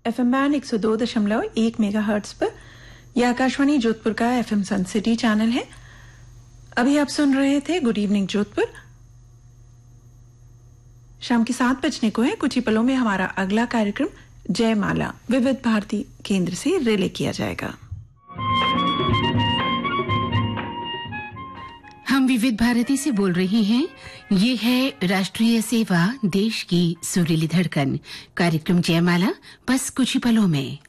FM band 102.1 megahertz पर। यह आकाशवाणी जोधपुर का एफएम सन सिटी चैनल है। अभी आप सुन रहे थे गुड इवनिंग जोधपुर। शाम के 7 बजने को है। कुछ ही पलों में हमारा अगला कार्यक्रम जयमाला विविध भारती केंद्र से रिले किया जाएगा। हम विविध भारती से बोल रही हैं। ये है राष्ट्रीय सेवा, देश की सुरीली धड़कन, कार्यक्रम जयमाला बस कुछ ही पलों में।